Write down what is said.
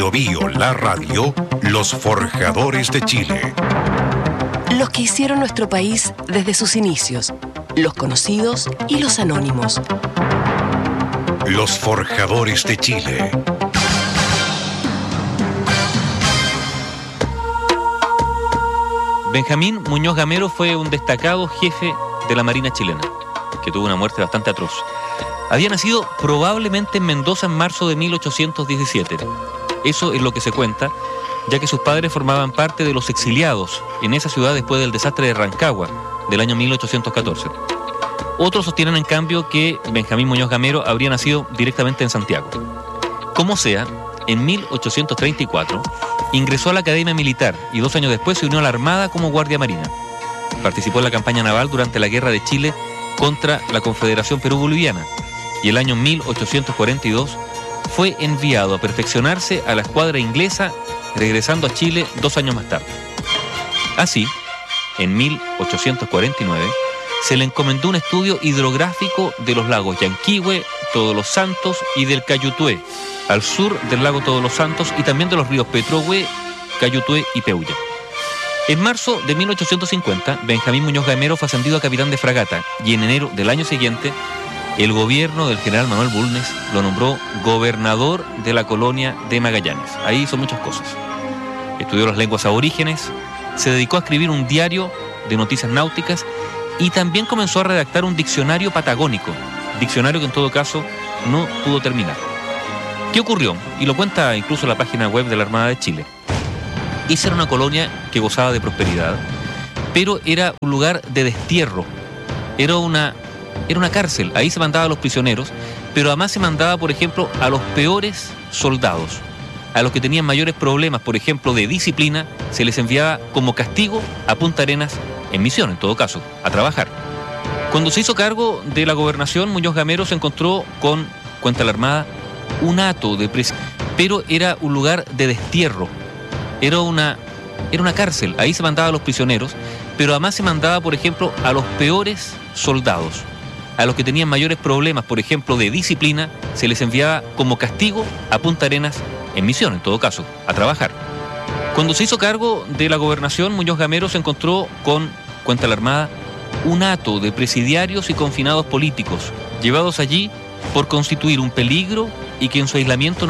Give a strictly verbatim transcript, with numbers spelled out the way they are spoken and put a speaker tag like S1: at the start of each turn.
S1: Biobío, la radio, los forjadores de Chile.
S2: Los que hicieron nuestro país desde sus inicios, los conocidos y los anónimos.
S1: Los forjadores de Chile.
S3: Benjamín Muñoz Gamero fue un destacado jefe de la Marina chilena, que tuvo una muerte bastante atroz. Había nacido probablemente en Mendoza en marzo de mil ochocientos diecisiete. Eso es lo que se cuenta, ya que sus padres formaban parte de los exiliados en esa ciudad después del desastre de Rancagua del año mil ochocientos catorce. Otros sostienen, en cambio, que Benjamín Muñoz Gamero habría nacido directamente en Santiago. Como sea, en mil ochocientos treinta y cuatro ingresó a la Academia Militar y dos años después se unió a la Armada como guardia marina. Participó en la campaña naval durante la Guerra de Chile contra la Confederación Perú-Boliviana y el año mil ochocientos cuarenta y dos fue enviado a perfeccionarse a la escuadra inglesa, regresando a Chile dos años más tarde. Así, en mil ochocientos cuarenta y nueve se le encomendó un estudio hidrográfico de los lagos Yanquihue, Todos los Santos y del Cayutué, al sur del lago Todos los Santos, y también de los ríos Petrohue, Cayutué y Peulla. En marzo de mil ochocientos cincuenta, Benjamín Muñoz Gamero fue ascendido a capitán de fragata y en enero del año siguiente, el gobierno del general Manuel Bulnes lo nombró gobernador de la colonia de Magallanes. Ahí hizo muchas cosas. Estudió las lenguas aborígenes, se dedicó a escribir un diario de noticias náuticas y también comenzó a redactar un diccionario patagónico, diccionario que en todo caso no pudo terminar. ¿Qué ocurrió? Y lo cuenta incluso la página web de la Armada de Chile. Esa era una colonia que gozaba de prosperidad, pero era un lugar de destierro, era una, era una cárcel. Ahí se mandaba a los prisioneros, pero además se mandaba, por ejemplo, a los peores soldados, a los que tenían mayores problemas, por ejemplo, de disciplina, se les enviaba como castigo a Punta Arenas, en misión en todo caso, a trabajar. Cuando se hizo cargo de la gobernación, Muñoz Gamero se encontró con, cuenta la Armada, un hato de presión, pero era un lugar de destierro, era una, era una cárcel. Ahí se mandaba a los prisioneros, pero además se mandaba, por ejemplo, a los peores soldados, a los que tenían mayores problemas, por ejemplo, de disciplina, se les enviaba como castigo a Punta Arenas, en misión en todo caso, a trabajar. Cuando se hizo cargo de la gobernación, Muñoz Gamero se encontró con, cuenta la Armada, un hato de presidiarios y confinados políticos, llevados allí por constituir un peligro y que en su aislamiento no